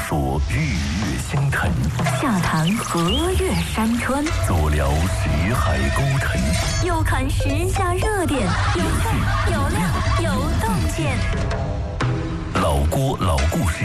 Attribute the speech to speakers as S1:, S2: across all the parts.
S1: 说日月星辰，
S2: 下谈河岳山川，
S1: 左聊识海沟腾，
S2: 右看时下热点，有趣有料有洞见。
S1: 老郭老故事。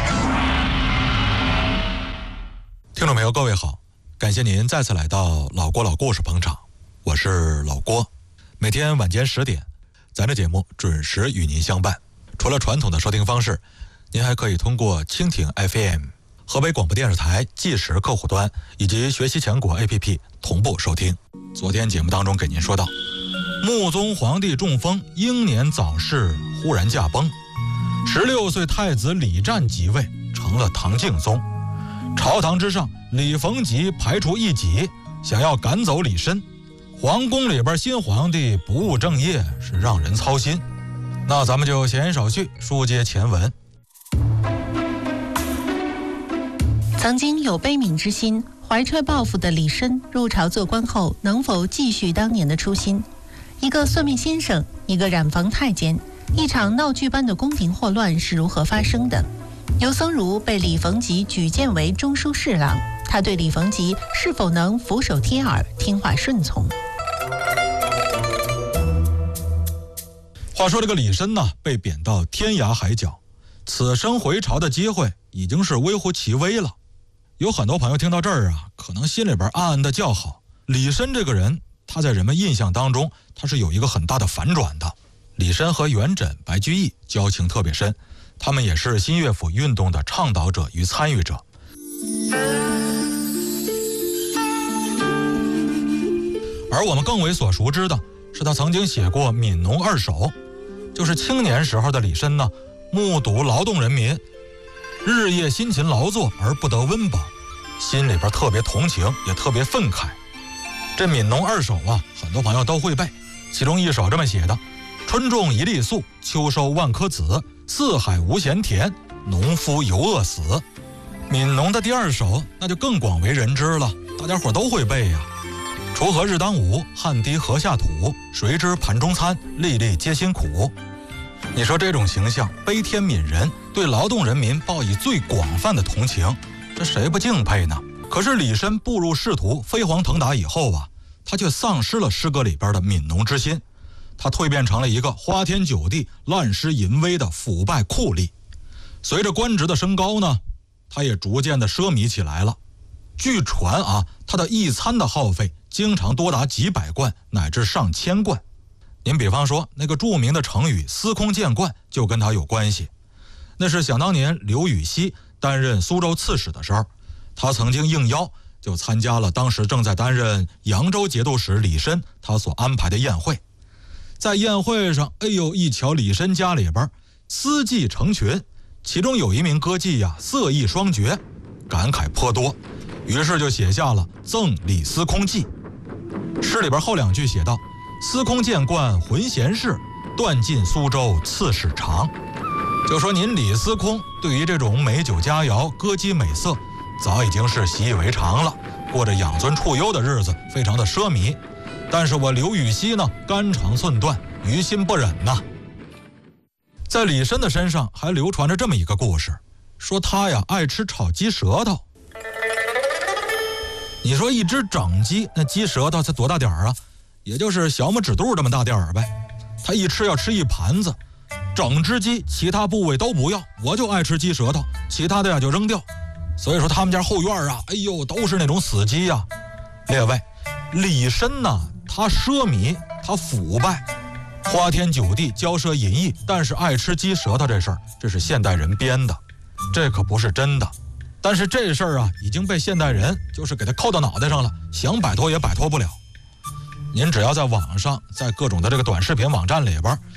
S3: 听众朋友，各位好，感谢您再次来到老郭老故事捧场，我是老郭。每天晚间10点，咱这节目准时与您相伴。除了传统的收听方式，您还可以通过蜻蜓 FM、河北广播电视台即时客户端以及学习强国 APP 同步收听。昨天节目当中给您说到，穆宗皇帝中风，英年早逝，忽然驾崩。16岁太子李湛即位，成了唐敬宗。朝堂之上，李逢吉排除异己，想要赶走李绅。皇宫里边新皇帝不务正业，是让人操心。那咱们就闲言少叙，书接前文。
S4: 曾经有悲悯之心，怀揣抱负的李绅入朝做官后，能否继续当年的初心？一个算命先生，一个染房太监，一场闹剧般的宫廷祸乱是如何发生的？尤僧孺被李逢吉举荐为中书侍郎，他对李逢吉是否能俯首帖耳，听话顺从？
S3: 话说这个李绅呢，被贬到天涯海角，此生回朝的机会已经是微乎其微了。有很多朋友听到这儿啊，可能心里边暗暗的叫好。李绅这个人，他在人们印象当中，他是有一个很大的反转的。李绅和元稹、白居易交情特别深，他们也是新乐府运动的倡导者与参与者。而我们更为所熟知的是，他曾经写过《悯农二首》，就是青年时候的李绅呢，目睹劳动人民日夜辛勤劳作而不得温饱，心里边特别同情，也特别愤慨。这《悯农二首》啊，很多朋友都会背，其中一首这么写的：春种一粒粟，秋收万颗子，四海无闲田，农夫犹饿死。悯农的第二首那就更广为人知了，大家伙都会背呀。锄禾日当午，汗滴禾下土，谁知盘中餐，粒粒皆辛苦。你说这种形象，悲天悯人，对劳动人民报以最广泛的同情，这谁不敬佩呢？可是李绅步入仕途，飞黄腾达以后啊，他却丧失了诗歌里边的悯农之心，他蜕变成了一个花天酒地、滥施淫威的腐败酷吏。随着官职的升高呢，他也逐渐的奢靡起来了。据传啊，他的一餐的耗费经常多达几百贯乃至上千贯。您比方说那个著名的成语司空见惯就跟他有关系。那是想当年刘禹锡担任苏州刺史的时候，他曾经应邀就参加了当时正在担任扬州节度使李绅他所安排的宴会。在宴会上，一瞧李绅家里边司妓成群，其中有一名歌妓呀，色艺双绝，感慨颇多，于是就写下了《赠李司空记》。诗里边后两句写道：司空见惯浑闲事，断尽苏州刺史长。就说您李司空对于这种美酒佳肴、歌姬美色，早已经是习以为常了，过着养尊处优的日子，非常的奢靡。但是我刘禹锡呢，肝肠寸断，于心不忍呐。在李绅的身上还流传着这么一个故事，说他呀爱吃炒鸡舌头。你说一只整鸡，那鸡舌头才多大点儿啊？也就是小拇指肚这么大点儿呗。他一吃要吃一盘子，整只鸡其他部位都不要，我就爱吃鸡舌头，其他的呀就扔掉。所以说他们家后院啊，都是那种死鸡呀。列位，李绅呢，他奢靡，他腐败，花天酒地，骄奢淫逸，但是爱吃鸡舌头这事儿，这是现代人编的，这可不是真的。但是这事儿啊，已经被现代人就是给他扣到脑袋上了，想摆脱也摆脱不了。您只要在网上，在各种的这个短视频网站里边，